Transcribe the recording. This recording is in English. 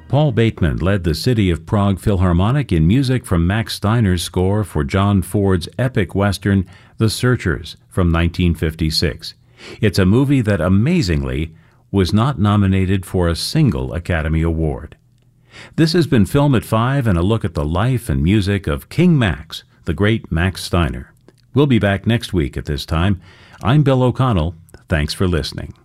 Paul Bateman led the City of Prague Philharmonic in music from Max Steiner's score for John Ford's epic western The Searchers from 1956. It's a movie that amazingly was not nominated for a single Academy Award. This has been Film at 5 and a look at the life and music of King Max, the great Max Steiner. We'll be back next week at this time. I'm Bill O'Connell. Thanks for listening.